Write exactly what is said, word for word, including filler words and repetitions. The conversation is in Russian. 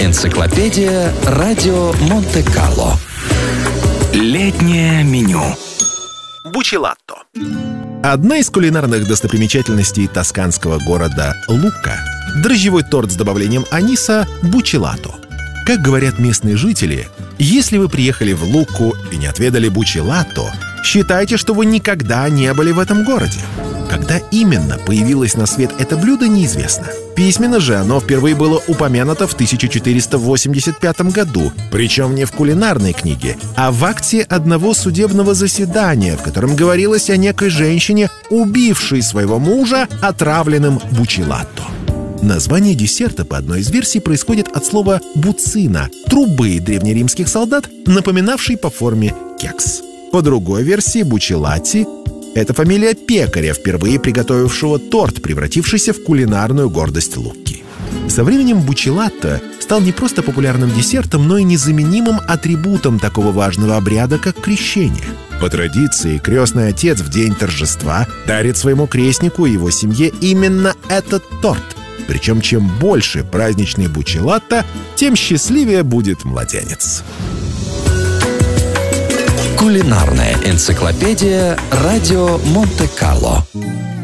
энциклопедия Радио Монте-Карло. Летнее меню. Бучелатто. Одна из кулинарных достопримечательностей тосканского города Лукка – дрожжевой торт с добавлением аниса бучелатто. Как говорят местные жители, если вы приехали в Лукку и не отведали бучелатто, считайте, что вы никогда не были в этом городе. Когда именно появилось на свет это блюдо, неизвестно. Письменно же оно впервые было упомянуто в тысяча четыреста восемьдесят пятом году, причем не в кулинарной книге, а в акте одного судебного заседания, в котором говорилось о некой женщине, убившей своего мужа отравленным бучелатто. Название десерта, по одной из версий, происходит от слова «буцина» — трубы древнеримских солдат, напоминавшей по форме кекс. По другой версии, бучелатти — это фамилия пекаря, впервые приготовившего торт, превратившийся в кулинарную гордость Лукки. Со временем бучелатто стал не просто популярным десертом, но и незаменимым атрибутом такого важного обряда, как крещение. По традиции, крестный отец в день торжества дарит своему крестнику и его семье именно этот торт. Причем чем больше праздничный бучелатто, тем счастливее будет младенец. Кулинарная энциклопедия Радио Монте-Карло.